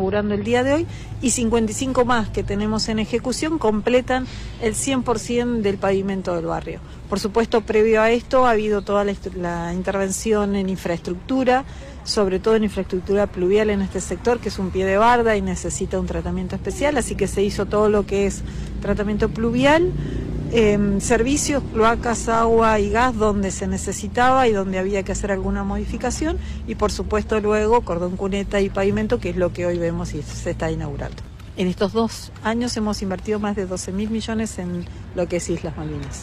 inaugurando el día de hoy, y 55 más que tenemos en ejecución completan el 100% del pavimento del barrio. Por supuesto, previo a esto ha habido toda la intervención en infraestructura, sobre todo en infraestructura pluvial en este sector, que es un pie de barda y necesita un tratamiento especial, así que se hizo todo lo que es tratamiento pluvial, servicios, cloacas, agua y gas donde se necesitaba y donde había que hacer alguna modificación, y por supuesto luego cordón cuneta y pavimento, que es lo que hoy vemos y se está inaugurando. En estos 2 años hemos invertido más de 12.000 millones en lo que es Islas Malvinas.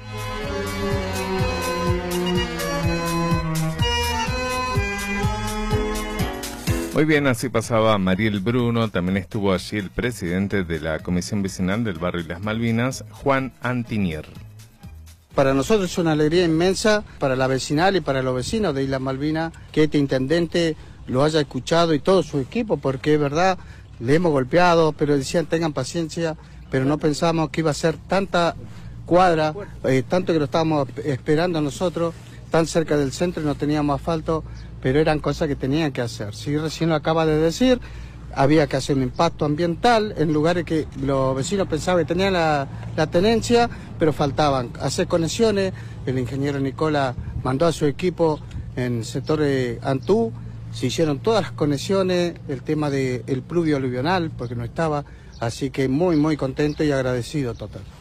Muy bien, así pasaba Mariel Bruno. También estuvo allí el presidente de la Comisión Vecinal del Barrio Islas Malvinas, Juan Antinier. Para nosotros es una alegría inmensa, para la vecinal y para los vecinos de Islas Malvinas, que este intendente lo haya escuchado y todo su equipo, porque es verdad, le hemos golpeado, pero decían tengan paciencia, pero no pensábamos que iba a ser tanta cuadra, tanto que lo estábamos esperando nosotros, tan cerca del centro y no teníamos asfalto, pero eran cosas que tenían que hacer. Si recién lo acaba de decir, había que hacer un impacto ambiental en lugares que los vecinos pensaban que tenían la tenencia, pero faltaban hacer conexiones. El ingeniero Nicola mandó a su equipo en el sector de Antú, se hicieron todas las conexiones, el tema del pluvio aluvional, porque no estaba, así que muy contento y agradecido total.